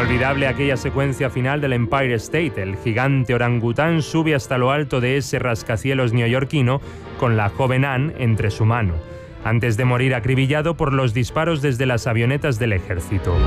Inolvidable aquella secuencia final del Empire State. El gigante orangután sube hasta lo alto de ese rascacielos neoyorquino con la joven Anne entre su mano, antes de morir acribillado por los disparos desde las avionetas del ejército.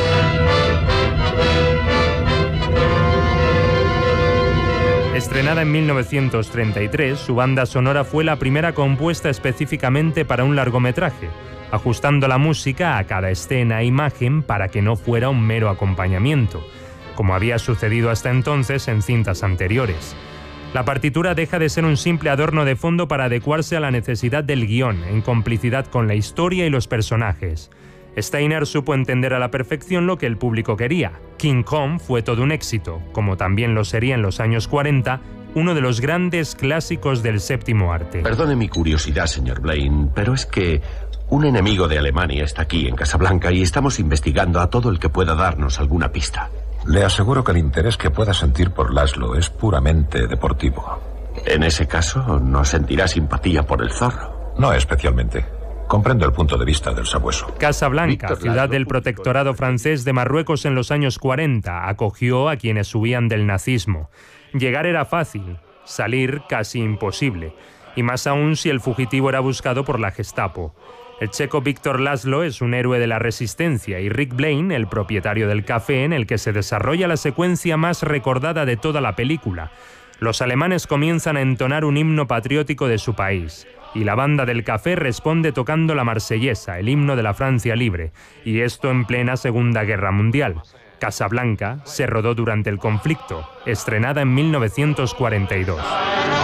Estrenada en 1933, su banda sonora fue la primera compuesta específicamente para un largometraje, ajustando la música a cada escena e imagen para que no fuera un mero acompañamiento, como había sucedido hasta entonces en cintas anteriores. La partitura deja de ser un simple adorno de fondo para adecuarse a la necesidad del guión, en complicidad con la historia y los personajes. Steiner supo entender a la perfección lo que el público quería. King Kong fue todo un éxito, como también lo sería en los años 40, uno de los grandes clásicos del séptimo arte. Perdone mi curiosidad, señor Blaine, pero es que un enemigo de Alemania está aquí en Casablanca y estamos investigando a todo el que pueda darnos alguna pista. Le aseguro que el interés que pueda sentir por Laszlo es puramente deportivo. En ese caso, ¿no sentirá simpatía por el zorro? No especialmente. Comprendo el punto de vista del sabueso. Casablanca, ciudad del protectorado francés de Marruecos en los años 40, acogió a quienes huían del nazismo. Llegar era fácil, salir casi imposible, y más aún si el fugitivo era buscado por la Gestapo. El checo Víctor Laszlo es un héroe de la resistencia y Rick Blaine, el propietario del café en el que se desarrolla la secuencia más recordada de toda la película. Los alemanes comienzan a entonar un himno patriótico de su país y la banda del café responde tocando la Marsellesa, el himno de la Francia libre, y esto en plena Segunda Guerra Mundial. Casablanca se rodó durante el conflicto, estrenada en 1942.